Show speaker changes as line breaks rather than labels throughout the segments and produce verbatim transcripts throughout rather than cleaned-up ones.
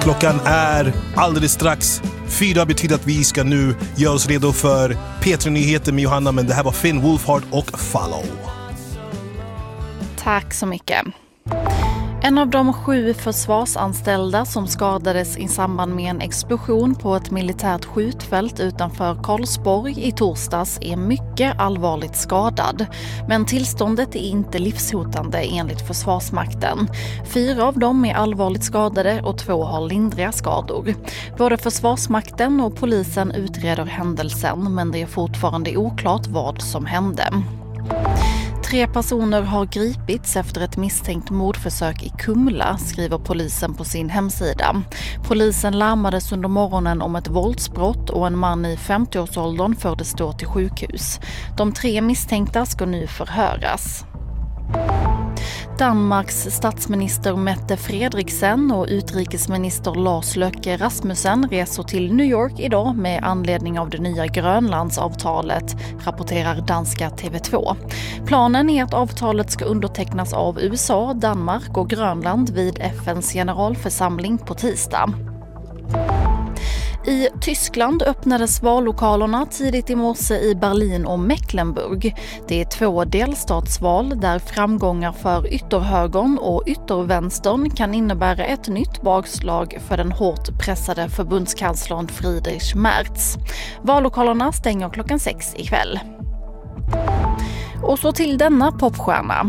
Klockan är alldeles strax fyra, betyder att vi ska nu göra oss redo för P tre-nyheter med Johanna, men det här var Finn Wolfhard och Follow.
Tack så mycket. En av de sju försvarsanställda som skadades i samband med en explosion på ett militärt skjutfält utanför Karlsborg i torsdags är mycket allvarligt skadad. Men tillståndet är inte livshotande enligt Försvarsmakten. Fyra av dem är allvarligt skadade och två har lindriga skador. Både Försvarsmakten och polisen utreder händelsen, men det är fortfarande oklart vad som hände. Tre personer har gripits efter ett misstänkt mordförsök i Kumla, skriver polisen på sin hemsida. Polisen larmades under morgonen om ett våldsbrott och en man i femtioårsåldern fördes då till sjukhus. De tre misstänkta ska nu förhöras. Danmarks statsminister Mette Frederiksen och utrikesminister Lars Løkke Rasmussen reser till New York idag med anledning av det nya Grönlandsavtalet, rapporterar danska T V två. Planen är att avtalet ska undertecknas av U S A, Danmark och Grönland vid F N:s generalförsamling på tisdag. I Tyskland öppnades vallokalerna tidigt i morse i Berlin och Mecklenburg. Det är två delstatsval där framgångar för ytterhögern och yttervänstern kan innebära ett nytt bakslag för den hårt pressade förbundskanslern Friedrich Merz. Vallokalerna stänger klockan sex ikväll. Och så till denna popstjärna.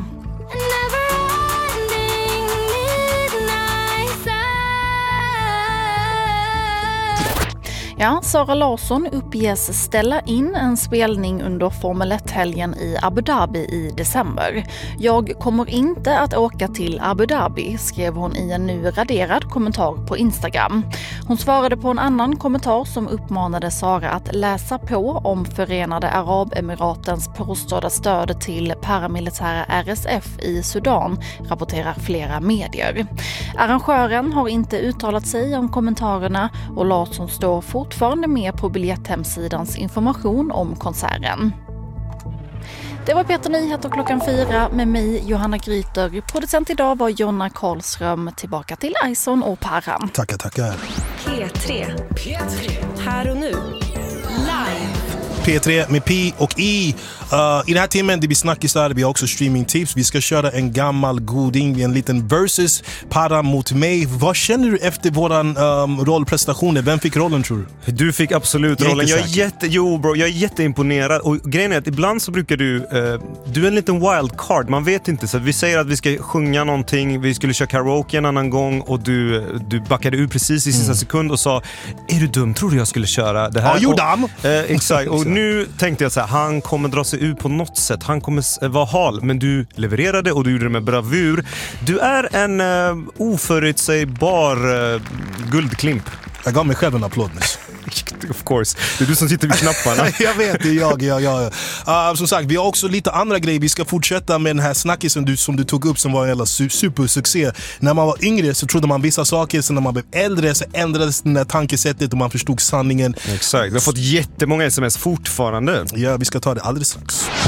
Ja, Sara Larsson uppges ställa in en spelning under Formel ett-helgen i Abu Dhabi i december. Jag kommer inte att åka till Abu Dhabi, skrev hon i en nu raderad kommentar på Instagram. Hon svarade på en annan kommentar som uppmanade Sara att läsa på om Förenade Arabemiratens påstådda stöd till paramilitära R S F i Sudan, rapporterar flera medier. Arrangören har inte uttalat sig om kommentarerna och Larsson står fortfarande med på biljetthemsidans information om konserten. Det var P tre-nyheter klockan fyra med mig, Johanna Gryter. Producent idag var Jonna Karlström. Tillbaka till Ison och Parham.
Tackar, tackar.
P tre. P tre. Här och nu. Live.
P tre med P och I. Uh, I den här timmen det blir snackisar, vi har också streamingtips. Vi ska köra en gammal goding, en liten versus Para mot mig. Vad känner du efter våran um, rollprestationer? Vem fick rollen, tror du?
Du fick absolut
jag
rollen. Jag är jätte, jo bro, jag är jätteimponerad. Och grejen är att ibland så brukar du uh, du är en liten wildcard, man vet inte. Så vi säger att vi ska sjunga någonting, vi skulle köra karaoke en annan gång och du, du backade ur precis i sista mm. sekund och sa, är du dum? Tror du jag skulle köra det här?
Are you dumb?
Uh, exakt, och nu tänkte jag så här, han kommer dra sig ut på något sätt. Han kommer vara hal, men du levererade och du gjorde det med bravur. Du är en uh, oförutsägbar uh, guldklimp.
Jag gav mig själv en applåd.
Of course. Det är du som sitter vid knapparna.
Jag vet, det är jag. jag, jag. Uh, som sagt, vi har också lite andra grejer. Vi ska fortsätta med den här snackisen du, som du tog upp som var en jävla su- supersuccé. När man var yngre så trodde man vissa saker, så när man blev äldre så ändrades det där tankesättet och man förstod sanningen.
Exakt, vi har fått jättemånga sms fortfarande.
Ja, vi ska ta det alldeles strax.